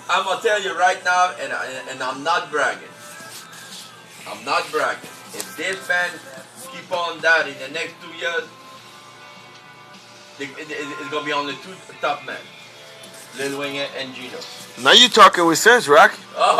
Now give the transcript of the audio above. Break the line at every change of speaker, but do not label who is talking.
I'm gonna tell you right now, and I'm not bragging. I'm not bragging. If this band keep on that in the next 2 years, it's gonna be only two top men, Lil Wayne and Gino.
Now you talking with sense, Rock.